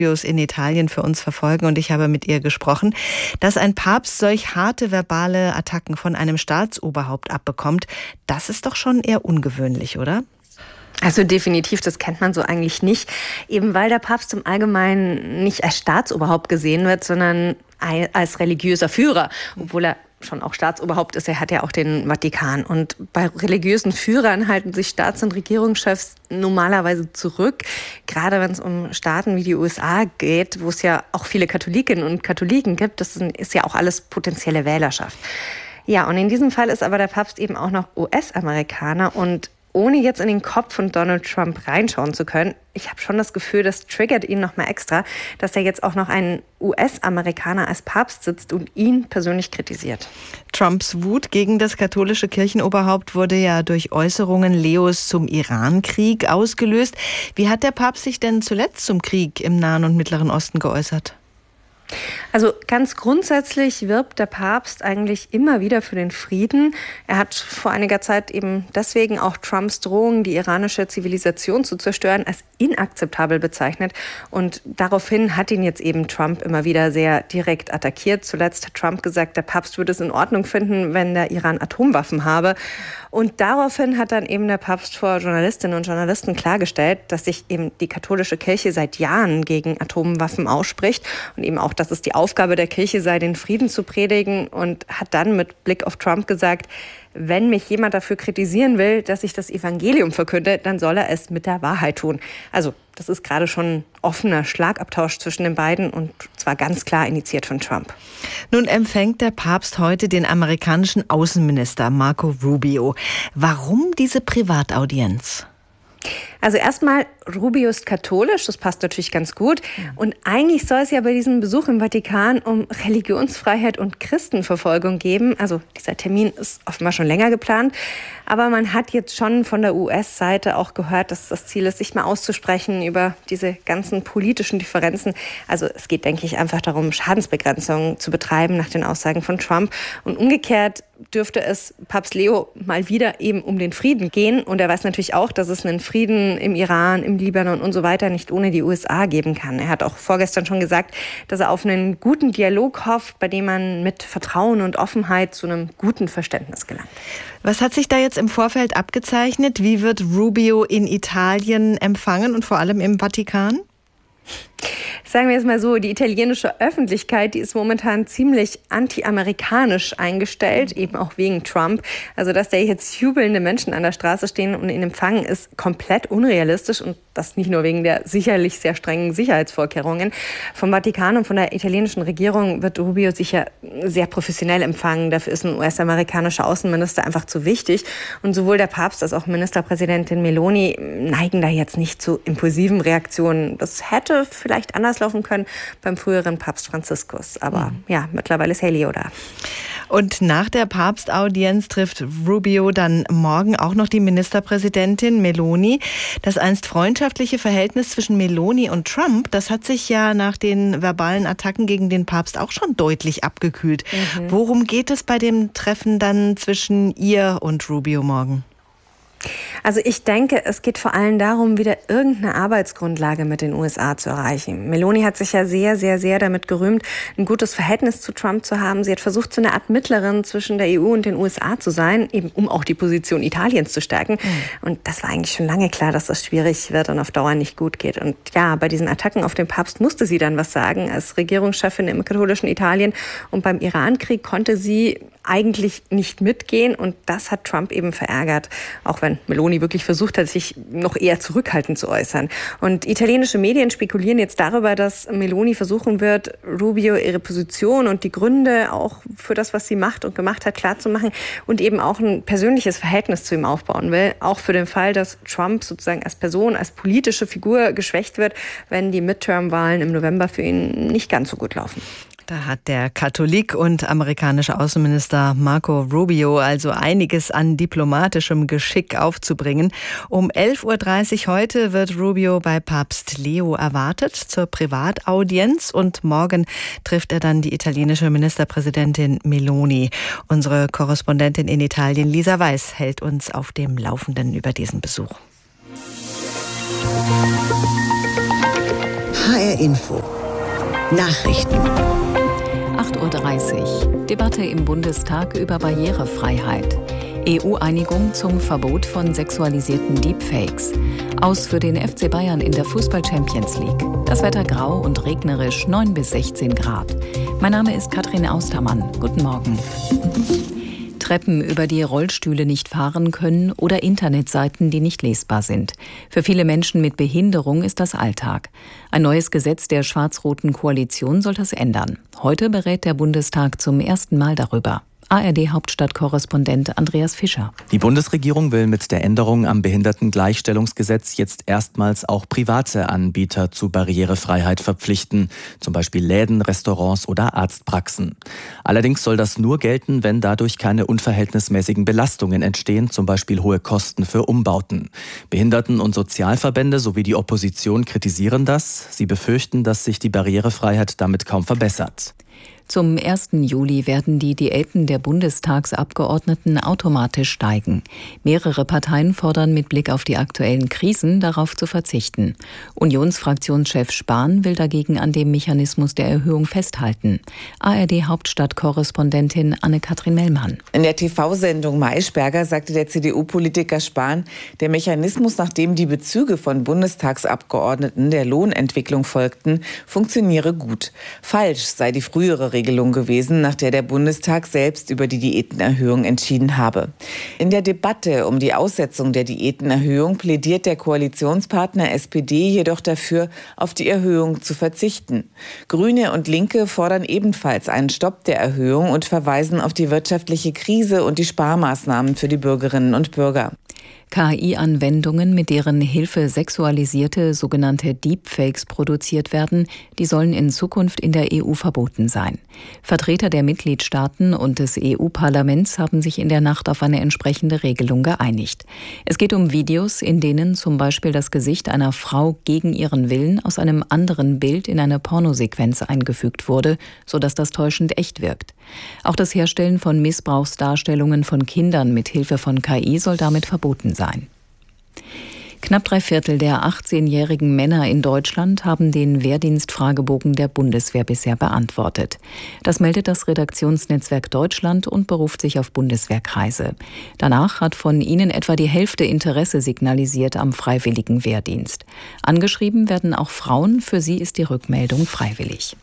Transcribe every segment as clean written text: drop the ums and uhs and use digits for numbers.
in Italien für uns verfolgen und ich habe mit ihr gesprochen. Dass ein Papst solch harte verbale Attacken von einem Staatsoberhaupt abbekommt, das ist doch schon eher ungewöhnlich, oder? Also definitiv, das kennt man so eigentlich nicht. Eben weil der Papst im Allgemeinen nicht als Staatsoberhaupt gesehen wird, sondern als religiöser Führer, obwohl er schon auch Staatsoberhaupt ist. Er hat ja auch den Vatikan. Und bei religiösen Führern halten sich Staats- und Regierungschefs normalerweise zurück. Gerade wenn es um Staaten wie die USA geht, wo es ja auch viele Katholikinnen und Katholiken gibt. Das ist ja auch alles potenzielle Wählerschaft. Ja, und in diesem Fall ist aber der Papst eben auch noch US-Amerikaner. Und ohne jetzt in den Kopf von Donald Trump reinschauen zu können, ich habe schon das Gefühl, das triggert ihn noch mal extra, dass er jetzt auch noch einen US-Amerikaner als Papst sitzt und ihn persönlich kritisiert. Trumps Wut gegen das katholische Kirchenoberhaupt wurde ja durch Äußerungen Leos zum Iran-Krieg ausgelöst. Wie hat der Papst sich denn zuletzt zum Krieg im Nahen und Mittleren Osten geäußert? Also ganz grundsätzlich wirbt der Papst eigentlich immer wieder für den Frieden. Er hat vor einiger Zeit eben deswegen auch Trumps Drohung, die iranische Zivilisation zu zerstören, als inakzeptabel bezeichnet. Und daraufhin hat ihn jetzt eben Trump immer wieder sehr direkt attackiert. Zuletzt hat Trump gesagt, der Papst würde es in Ordnung finden, wenn der Iran Atomwaffen habe. Und daraufhin hat dann eben der Papst vor Journalistinnen und Journalisten klargestellt, dass sich eben die katholische Kirche seit Jahren gegen Atomwaffen ausspricht und eben auch, dass es die Aufgabe der Kirche sei, den Frieden zu predigen, und hat dann mit Blick auf Trump gesagt, wenn mich jemand dafür kritisieren will, dass ich das Evangelium verkünde, dann soll er es mit der Wahrheit tun. Also das ist gerade schon ein offener Schlagabtausch zwischen den beiden und zwar ganz klar initiiert von Trump. Nun empfängt der Papst heute den amerikanischen Außenminister Marco Rubio. Warum diese Privataudienz? Also erstmal, Rubio ist katholisch, das passt natürlich ganz gut. Und eigentlich soll es ja bei diesem Besuch im Vatikan um Religionsfreiheit und Christenverfolgung gehen. Also dieser Termin ist offenbar schon länger geplant. Aber man hat jetzt schon von der US-Seite auch gehört, dass das Ziel ist, sich mal auszusprechen über diese ganzen politischen Differenzen. Also es geht, denke ich, einfach darum, Schadensbegrenzung zu betreiben nach den Aussagen von Trump. Und umgekehrt dürfte es Papst Leo mal wieder eben um den Frieden gehen. Und er weiß natürlich auch, dass es einen Frieden im Iran, im Libanon und so weiter nicht ohne die USA geben kann. Er hat auch vorgestern schon gesagt, dass er auf einen guten Dialog hofft, bei dem man mit Vertrauen und Offenheit zu einem guten Verständnis gelangt. Was hat sich da jetzt im Vorfeld abgezeichnet? Wie wird Rubio in Italien empfangen und vor allem im Vatikan? Sagen wir es mal so, die italienische Öffentlichkeit, die ist momentan ziemlich anti-amerikanisch eingestellt, eben auch wegen Trump. Also dass da jetzt jubelnde Menschen an der Straße stehen und ihn empfangen, ist komplett unrealistisch, und das nicht nur wegen der sicherlich sehr strengen Sicherheitsvorkehrungen. Vom Vatikan und von der italienischen Regierung wird Rubio sicher sehr professionell empfangen. Dafür ist ein US-amerikanischer Außenminister einfach zu wichtig. Und sowohl der Papst als auch Ministerpräsidentin Meloni neigen da jetzt nicht zu impulsiven Reaktionen. Das hätte vielleicht anders laufen können beim früheren Papst Franziskus. Aber ja, mittlerweile ist Leo da. Und nach der Papstaudienz trifft Rubio dann morgen auch noch die Ministerpräsidentin Meloni. Das einst freundschaftliche Verhältnis zwischen Meloni und Trump, das hat sich ja nach den verbalen Attacken gegen den Papst auch schon deutlich abgekühlt. Worum geht es bei dem Treffen dann zwischen ihr und Rubio morgen? Also ich denke, es geht vor allem darum, wieder irgendeine Arbeitsgrundlage mit den USA zu erreichen. Meloni hat sich ja sehr, sehr, sehr damit gerühmt, ein gutes Verhältnis zu Trump zu haben. Sie hat versucht, so eine Art Mittlerin zwischen der EU und den USA zu sein, eben um auch die Position Italiens zu stärken. Und das war eigentlich schon lange klar, dass das schwierig wird und auf Dauer nicht gut geht. Und ja, bei diesen Attacken auf den Papst musste sie dann was sagen als Regierungschefin im katholischen Italien. Und beim Irankrieg konnte sie eigentlich nicht mitgehen, und das hat Trump eben verärgert, auch wenn Meloni wirklich versucht hat, sich noch eher zurückhaltend zu äußern. Und italienische Medien spekulieren jetzt darüber, dass Meloni versuchen wird, Rubio ihre Position und die Gründe auch für das, was sie macht und gemacht hat, klarzumachen und eben auch ein persönliches Verhältnis zu ihm aufbauen will, auch für den Fall, dass Trump sozusagen als Person, als politische Figur geschwächt wird, wenn die Midterm-Wahlen im November für ihn nicht ganz so gut laufen. Da hat der Katholik und amerikanische Außenminister Marco Rubio also einiges an diplomatischem Geschick aufzubringen. Um 11.30 Uhr heute wird Rubio bei Papst Leo erwartet zur Privataudienz, und morgen trifft er dann die italienische Ministerpräsidentin Meloni. Unsere Korrespondentin in Italien, Lisa Weiß, hält uns auf dem Laufenden über diesen Besuch. HR Info. Nachrichten. 8:30 Uhr. Debatte im Bundestag über Barrierefreiheit. EU-Einigung zum Verbot von sexualisierten Deepfakes. Aus für den FC Bayern in der Fußball-Champions League. Das Wetter grau und regnerisch, 9 bis 16 Grad. Mein Name ist Katrin Austermann. Guten Morgen. Treppen, über die Rollstühle nicht fahren können oder Internetseiten, die nicht lesbar sind. Für viele Menschen mit Behinderung ist das Alltag. Ein neues Gesetz der schwarz-roten Koalition soll das ändern. Heute berät der Bundestag zum ersten Mal darüber. ARD-Hauptstadtkorrespondent Andreas Fischer. Die Bundesregierung will mit der Änderung am Behindertengleichstellungsgesetz jetzt erstmals auch private Anbieter zu Barrierefreiheit verpflichten, zum Beispiel Läden, Restaurants oder Arztpraxen. Allerdings soll das nur gelten, wenn dadurch keine unverhältnismäßigen Belastungen entstehen, zum Beispiel hohe Kosten für Umbauten. Behinderten- und Sozialverbände sowie die Opposition kritisieren das. Sie befürchten, dass sich die Barrierefreiheit damit kaum verbessert. Zum 1. Juli werden die Diäten der Bundestagsabgeordneten automatisch steigen. Mehrere Parteien fordern mit Blick auf die aktuellen Krisen, darauf zu verzichten. Unionsfraktionschef Spahn will dagegen an dem Mechanismus der Erhöhung festhalten. ARD-Hauptstadtkorrespondentin Anne-Kathrin Mellmann. In der TV-Sendung Maischberger sagte der CDU-Politiker Spahn, der Mechanismus, nach dem die Bezüge von Bundestagsabgeordneten der Lohnentwicklung folgten, funktioniere gut. Falsch sei die frühere Regelung gewesen, nach der der Bundestag selbst über die Diätenerhöhung entschieden habe. In der Debatte um die Aussetzung der Diätenerhöhung plädiert der Koalitionspartner SPD jedoch dafür, auf die Erhöhung zu verzichten. Grüne und Linke fordern ebenfalls einen Stopp der Erhöhung und verweisen auf die wirtschaftliche Krise und die Sparmaßnahmen für die Bürgerinnen und Bürger. KI-Anwendungen, mit deren Hilfe sexualisierte sogenannte Deepfakes produziert werden, die sollen in Zukunft in der EU verboten sein. Vertreter der Mitgliedstaaten und des EU-Parlaments haben sich in der Nacht auf eine entsprechende Regelung geeinigt. Es geht um Videos, in denen zum Beispiel das Gesicht einer Frau gegen ihren Willen aus einem anderen Bild in eine Pornosequenz eingefügt wurde, sodass das täuschend echt wirkt. Auch das Herstellen von Missbrauchsdarstellungen von Kindern mit Hilfe von KI soll damit verboten sein. Knapp 3/4 der 18-jährigen Männer in Deutschland haben den Wehrdienstfragebogen der Bundeswehr bisher beantwortet. Das meldet das Redaktionsnetzwerk Deutschland und beruft sich auf Bundeswehrkreise. Danach hat von ihnen etwa die Hälfte Interesse signalisiert am freiwilligen Wehrdienst. Angeschrieben werden auch Frauen, für sie ist die Rückmeldung freiwillig.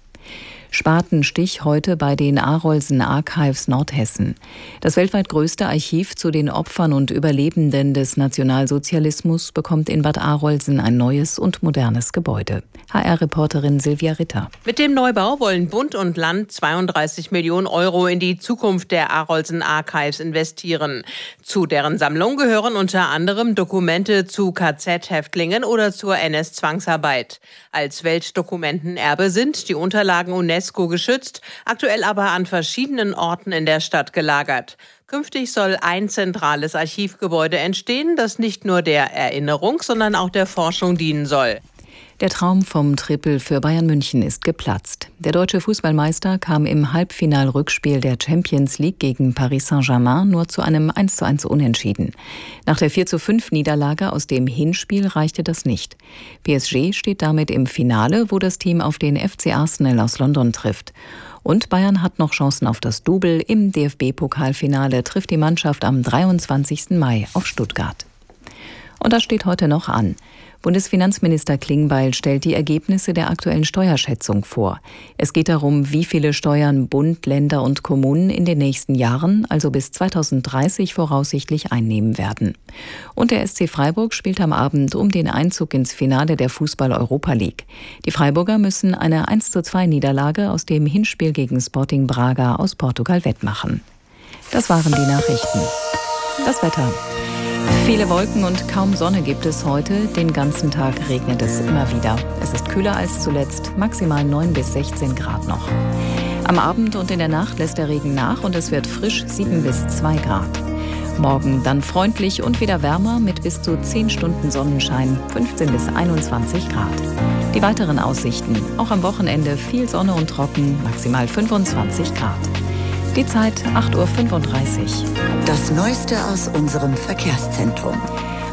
Spatenstich heute bei den Arolsen Archives Nordhessen. Das weltweit größte Archiv zu den Opfern und Überlebenden des Nationalsozialismus bekommt in Bad Arolsen ein neues und modernes Gebäude. HR-Reporterin Silvia Ritter. Mit dem Neubau wollen Bund und Land 32 Millionen Euro in die Zukunft der Arolsen Archives investieren. Zu deren Sammlung gehören unter anderem Dokumente zu KZ-Häftlingen oder zur NS-Zwangsarbeit. Als Weltdokumentenerbe sind die Unterlagen UNESCO geschützt, aktuell aber an verschiedenen Orten in der Stadt gelagert. Künftig soll ein zentrales Archivgebäude entstehen, das nicht nur der Erinnerung, sondern auch der Forschung dienen soll. Der Traum vom Triple für Bayern München ist geplatzt. Der deutsche Fußballmeister kam im Halbfinal-Rückspiel der Champions League gegen Paris Saint-Germain nur zu einem 1:1 Unentschieden. Nach der 4:5-Niederlage aus dem Hinspiel reichte das nicht. PSG steht damit im Finale, wo das Team auf den FC Arsenal aus London trifft. Und Bayern hat noch Chancen auf das Double. Im DFB-Pokalfinale trifft die Mannschaft am 23. Mai auf Stuttgart. Und das steht heute noch an. Bundesfinanzminister Klingbeil stellt die Ergebnisse der aktuellen Steuerschätzung vor. Es geht darum, wie viele Steuern Bund, Länder und Kommunen in den nächsten Jahren, also bis 2030 voraussichtlich einnehmen werden. Und der SC Freiburg spielt am Abend um den Einzug ins Finale der Fußball-Europa League. Die Freiburger müssen eine 1:2-Niederlage aus dem Hinspiel gegen Sporting Braga aus Portugal wettmachen. Das waren die Nachrichten. Das Wetter. Viele Wolken und kaum Sonne gibt es heute. Den ganzen Tag regnet es immer wieder. Es ist kühler als zuletzt, maximal 9 bis 16 Grad noch. Am Abend und in der Nacht lässt der Regen nach und es wird frisch 7 bis 2 Grad. Morgen dann freundlich und wieder wärmer mit bis zu 10 Stunden Sonnenschein, 15 bis 21 Grad. Die weiteren Aussichten, auch am Wochenende viel Sonne und trocken, maximal 25 Grad. Die Zeit 8:35 Uhr. Das Neueste aus unserem Verkehrszentrum.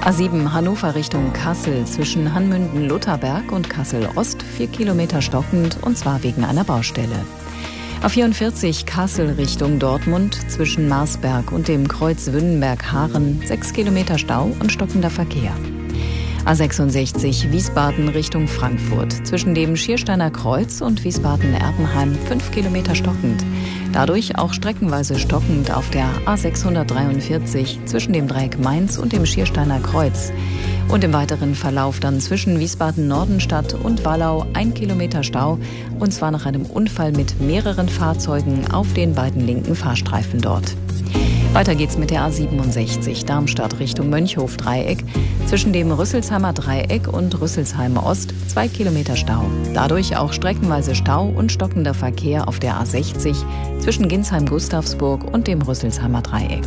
A7 Hannover Richtung Kassel zwischen Hanmünden-Lutherberg und Kassel-Ost 4 Kilometer stockend, und zwar wegen einer Baustelle. A44 Kassel Richtung Dortmund zwischen Marsberg und dem Kreuz Wünnenberg-Haaren 6 Kilometer Stau und stockender Verkehr. A66 Wiesbaden Richtung Frankfurt zwischen dem Schiersteiner Kreuz und Wiesbaden-Erpenheim 5 Kilometer stockend. Dadurch auch streckenweise stockend auf der A643 zwischen dem Dreieck Mainz und dem Schiersteiner Kreuz. Und im weiteren Verlauf dann zwischen Wiesbaden-Nordenstadt und Wallau 1 Kilometer Stau, und zwar nach einem Unfall mit mehreren Fahrzeugen auf den beiden linken Fahrstreifen dort. Weiter geht's mit der A67 Darmstadt Richtung Mönchhof-Dreieck zwischen dem Rüsselsheimer Dreieck und Rüsselsheim Ost 2 Kilometer Stau. Dadurch auch streckenweise Stau und stockender Verkehr auf der A60 zwischen Ginsheim-Gustavsburg und dem Rüsselsheimer Dreieck.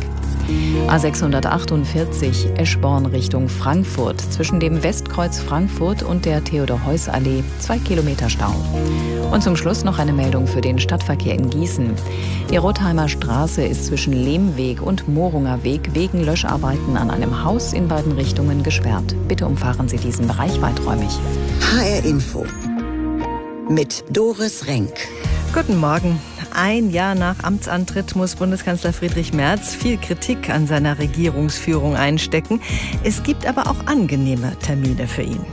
A648 Eschborn Richtung Frankfurt zwischen dem Westkreuz Frankfurt und der Theodor-Heuss-Allee 2 Kilometer Stau. Und zum Schluss noch eine Meldung für den Stadtverkehr in Gießen. Die Rotheimer Straße ist zwischen Lehmweg und Morunger Weg wegen Löscharbeiten an einem Haus in beiden Richtungen gesperrt. Bitte umfahren Sie diesen Bereich weiträumig. HR Info mit Doris Renk. Guten Morgen. Ein Jahr nach Amtsantritt muss Bundeskanzler Friedrich Merz viel Kritik an seiner Regierungsführung einstecken. Es gibt aber auch angenehme Termine für ihn.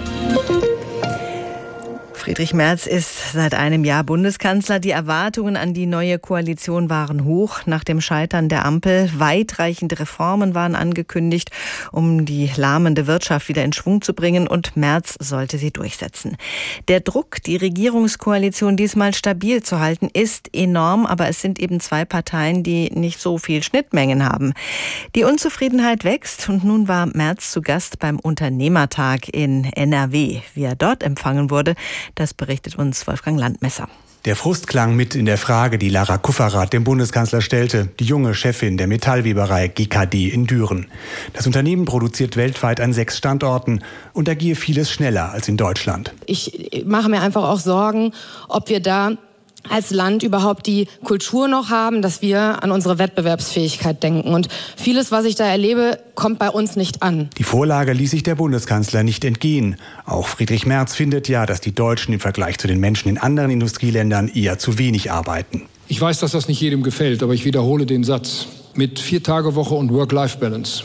Friedrich Merz ist seit einem Jahr Bundeskanzler. Die Erwartungen an die neue Koalition waren hoch. Nach dem Scheitern der Ampel weitreichende Reformen waren angekündigt, um die lahmende Wirtschaft wieder in Schwung zu bringen, und Merz sollte sie durchsetzen. Der Druck, die Regierungskoalition diesmal stabil zu halten, ist enorm, aber es sind eben zwei Parteien, die nicht so viel Schnittmengen haben. Die Unzufriedenheit wächst, und nun war Merz zu Gast beim Unternehmertag in NRW. Wie er dort empfangen wurde, das berichtet uns Wolfgang Landmesser. Der Frust klang mit in der Frage, die Lara Kufferath dem Bundeskanzler stellte, die junge Chefin der Metallweberei GKD in Düren. Das Unternehmen produziert weltweit an 6 Standorten und da gehe vieles schneller als in Deutschland. Ich mache mir einfach auch Sorgen, ob wir da als Land überhaupt die Kultur noch haben, dass wir an unsere Wettbewerbsfähigkeit denken. Und vieles, was ich da erlebe, kommt bei uns nicht an. Die Vorlage ließ sich der Bundeskanzler nicht entgehen. Auch Friedrich Merz findet ja, dass die Deutschen im Vergleich zu den Menschen in anderen Industrieländern eher zu wenig arbeiten. Ich weiß, dass das nicht jedem gefällt, aber ich wiederhole den Satz. Mit 4-Tage-Woche und Work-Life-Balance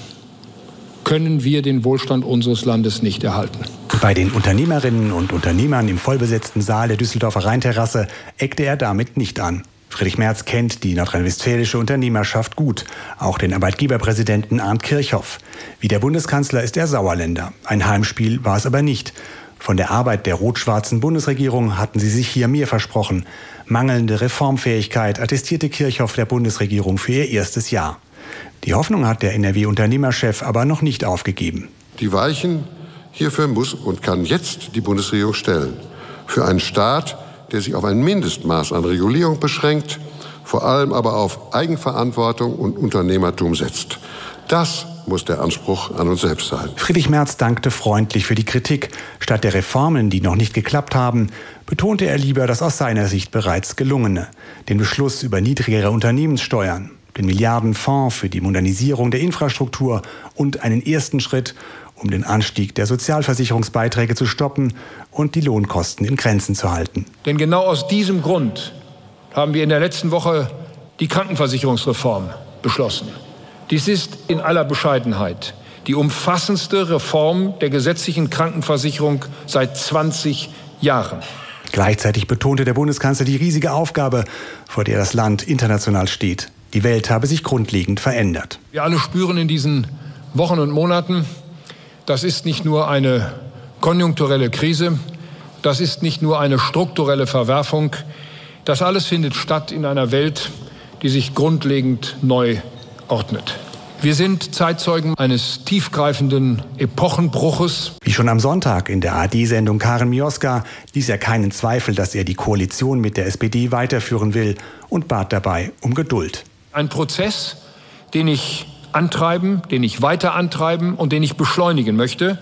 können wir den Wohlstand unseres Landes nicht erhalten. Bei den Unternehmerinnen und Unternehmern im vollbesetzten Saal der Düsseldorfer Rheinterrasse eckte er damit nicht an. Friedrich Merz kennt die nordrhein-westfälische Unternehmerschaft gut, auch den Arbeitgeberpräsidenten Arndt Kirchhoff. Wie der Bundeskanzler ist er Sauerländer. Ein Heimspiel war es aber nicht. Von der Arbeit der rot-schwarzen Bundesregierung hatten sie sich hier mehr versprochen. Mangelnde Reformfähigkeit attestierte Kirchhoff der Bundesregierung für ihr erstes Jahr. Die Hoffnung hat der NRW-Unternehmerchef aber noch nicht aufgegeben. Die Weichen hierfür muss und kann jetzt die Bundesregierung stellen. Für einen Staat, der sich auf ein Mindestmaß an Regulierung beschränkt, vor allem aber auf Eigenverantwortung und Unternehmertum setzt. Das muss der Anspruch an uns selbst sein. Friedrich Merz dankte freundlich für die Kritik. Statt der Reformen, die noch nicht geklappt haben, betonte er lieber das aus seiner Sicht bereits Gelungene. Den Beschluss über niedrigere Unternehmenssteuern, den Milliardenfonds für die Modernisierung der Infrastruktur und einen ersten Schritt, um den Anstieg der Sozialversicherungsbeiträge zu stoppen und die Lohnkosten in Grenzen zu halten. Denn genau aus diesem Grund haben wir in der letzten Woche die Krankenversicherungsreform beschlossen. Dies ist in aller Bescheidenheit die umfassendste Reform der gesetzlichen Krankenversicherung seit 20 Jahren. Gleichzeitig betonte der Bundeskanzler die riesige Aufgabe, vor der das Land international steht. Die Welt habe sich grundlegend verändert. Wir alle spüren in diesen Wochen und Monaten, das ist nicht nur eine konjunkturelle Krise, das ist nicht nur eine strukturelle Verwerfung. Das alles findet statt in einer Welt, die sich grundlegend neu ordnet. Wir sind Zeitzeugen eines tiefgreifenden Epochenbruches. Wie schon am Sonntag in der ARD-Sendung Karin Mioska ließ er keinen Zweifel, dass er die Koalition mit der SPD weiterführen will und bat dabei um Geduld. Ein Prozess, den ich antreiben, den ich weiter antreiben und den ich beschleunigen möchte.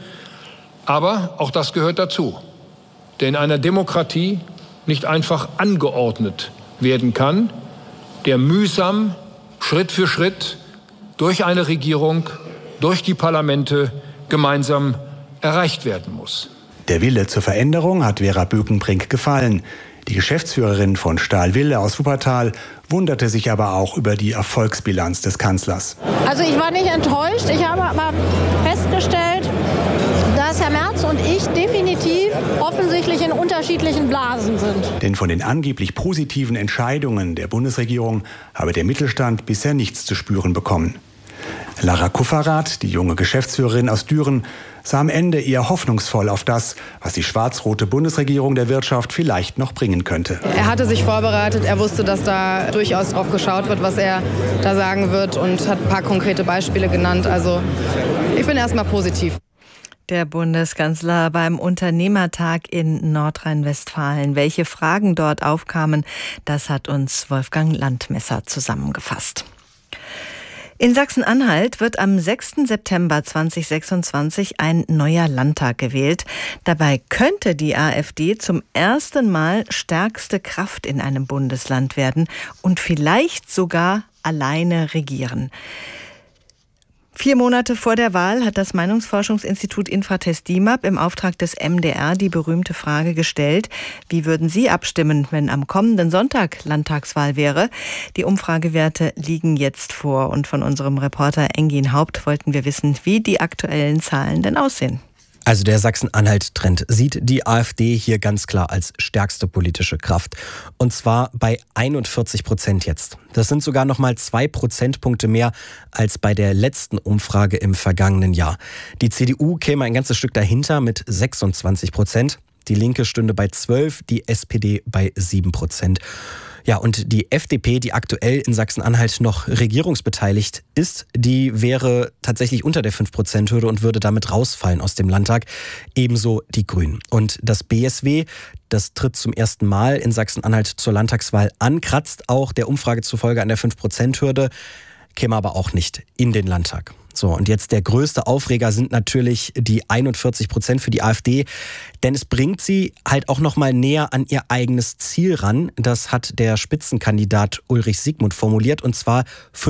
Aber auch das gehört dazu. Der in einer Demokratie nicht einfach angeordnet werden kann, der mühsam, Schritt für Schritt durch eine Regierung durch die Parlamente gemeinsam erreicht werden muss. Der Wille zur Veränderung hat Vera Bökenbrink gefallen. Die Geschäftsführerin von Stahl-Wille aus Wuppertal wunderte sich aber auch über die Erfolgsbilanz des Kanzlers. Also ich war nicht enttäuscht, ich habe aber festgestellt, dass Herr Merz und ich definitiv offensichtlich in unterschiedlichen Blasen sind. Denn von den angeblich positiven Entscheidungen der Bundesregierung habe der Mittelstand bisher nichts zu spüren bekommen. Lara Kufferath, die junge Geschäftsführerin aus Düren, sah am Ende eher hoffnungsvoll auf das, was die schwarz-rote Bundesregierung der Wirtschaft vielleicht noch bringen könnte. Er hatte sich vorbereitet, er wusste, dass da durchaus drauf geschaut wird, was er da sagen wird und hat ein paar konkrete Beispiele genannt. Also ich bin erstmal positiv. Der Bundeskanzler beim Unternehmertag in Nordrhein-Westfalen. Welche Fragen dort aufkamen, das hat uns Wolfgang Landmesser zusammengefasst. In Sachsen-Anhalt wird am 6. September 2026 ein neuer Landtag gewählt. Dabei könnte die AfD zum ersten Mal stärkste Kraft in einem Bundesland werden und vielleicht sogar alleine regieren. 4 Monate vor der Wahl hat das Meinungsforschungsinstitut Infratest DIMAP im Auftrag des MDR die berühmte Frage gestellt: Wie würden Sie abstimmen, wenn am kommenden Sonntag Landtagswahl wäre? Die Umfragewerte liegen jetzt vor und von unserem Reporter Engin Haupt wollten wir wissen, wie die aktuellen Zahlen denn aussehen. Also der Sachsen-Anhalt-Trend sieht die AfD hier ganz klar als stärkste politische Kraft. Und zwar bei 41% jetzt. Das sind sogar nochmal 2 Prozentpunkte mehr als bei der letzten Umfrage im vergangenen Jahr. Die CDU käme ein ganzes Stück dahinter mit 26%. Die Linke stünde bei 12%, die SPD bei 7%. Ja, und die FDP, die aktuell in Sachsen-Anhalt noch regierungsbeteiligt ist, die wäre tatsächlich unter der 5%-Hürde und würde damit rausfallen aus dem Landtag. Ebenso die Grünen. Und das BSW, das tritt zum ersten Mal in Sachsen-Anhalt zur Landtagswahl an, kratzt auch der Umfrage zufolge an der 5%-Hürde, käme aber auch nicht in den Landtag. So, und jetzt der größte Aufreger sind natürlich die 41% für die AfD, denn es bringt sie halt auch noch mal näher an ihr eigenes Ziel ran. Das hat der Spitzenkandidat Ulrich Siegmund formuliert, und zwar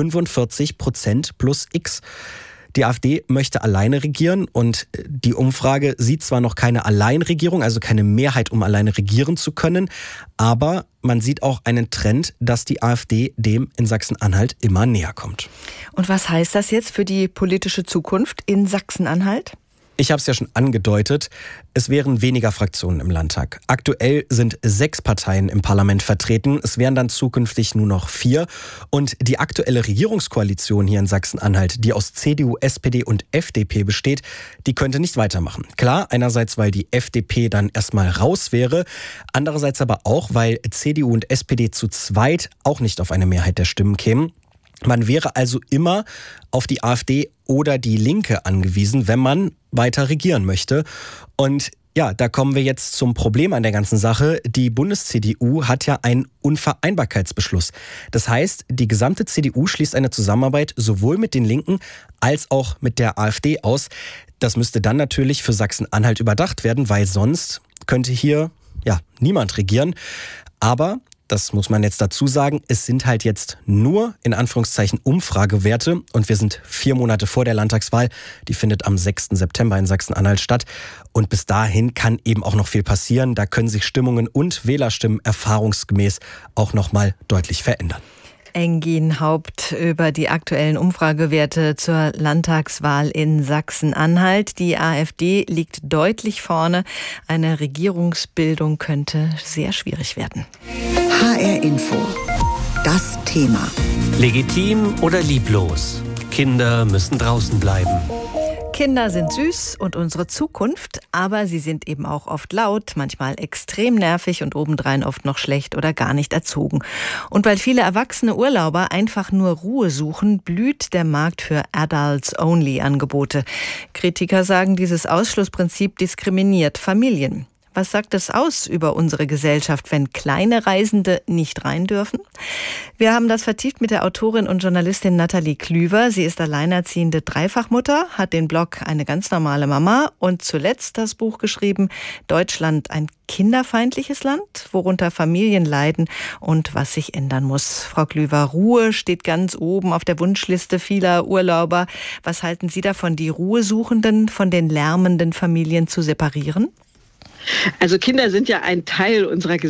45% plus X. Die AfD möchte alleine regieren und die Umfrage sieht zwar noch keine Alleinregierung, also keine Mehrheit, um alleine regieren zu können, aber man sieht auch einen Trend, dass die AfD dem in Sachsen-Anhalt immer näher kommt. Und was heißt das jetzt für die politische Zukunft in Sachsen-Anhalt? Ich habe es ja schon angedeutet, es wären weniger Fraktionen im Landtag. Aktuell sind 6 Parteien im Parlament vertreten, es wären dann zukünftig nur noch 4. Und die aktuelle Regierungskoalition hier in Sachsen-Anhalt, die aus CDU, SPD und FDP besteht, die könnte nicht weitermachen. Klar, einerseits, weil die FDP dann erstmal raus wäre, andererseits aber auch, weil CDU und SPD zu zweit auch nicht auf eine Mehrheit der Stimmen kämen. Man wäre also immer auf die AfD oder die Linke angewiesen, wenn man weiter regieren möchte. Und ja, da kommen wir jetzt zum Problem an der ganzen Sache. Die Bundes-CDU hat ja einen Unvereinbarkeitsbeschluss. Das heißt, die gesamte CDU schließt eine Zusammenarbeit sowohl mit den Linken als auch mit der AfD aus. Das müsste dann natürlich für Sachsen-Anhalt überdacht werden, weil sonst könnte hier ja niemand regieren. Aber das muss man jetzt dazu sagen, es sind halt jetzt nur, in Anführungszeichen, Umfragewerte und wir sind 4 Monate vor der Landtagswahl. Die findet am 6. September in Sachsen-Anhalt statt. Und bis dahin kann eben auch noch viel passieren. Da können sich Stimmungen und Wählerstimmen erfahrungsgemäß auch noch mal deutlich verändern. Engin Haupt über die aktuellen Umfragewerte zur Landtagswahl in Sachsen-Anhalt. Die AfD liegt deutlich vorne. Eine Regierungsbildung könnte sehr schwierig werden. HR Info. Das Thema. Legitim oder lieblos? Kinder müssen draußen bleiben. Kinder sind süß und unsere Zukunft, aber sie sind eben auch oft laut, manchmal extrem nervig und obendrein oft noch schlecht oder gar nicht erzogen. Und weil viele erwachsene Urlauber einfach nur Ruhe suchen, blüht der Markt für Adults-Only-Angebote. Kritiker sagen, dieses Ausschlussprinzip diskriminiert Familien. Was sagt es aus über unsere Gesellschaft, wenn kleine Reisende nicht rein dürfen? Wir haben das vertieft mit der Autorin und Journalistin Nathalie Klüver. Sie ist alleinerziehende Dreifachmutter, hat den Blog Eine ganz normale Mama und zuletzt das Buch geschrieben, Deutschland, ein kinderfeindliches Land, worunter Familien leiden und was sich ändern muss. Frau Klüver, Ruhe steht ganz oben auf der Wunschliste vieler Urlauber. Was halten Sie davon, die Ruhesuchenden von den lärmenden Familien zu separieren? Also Kinder sind ja ein Teil unserer Gesellschaft.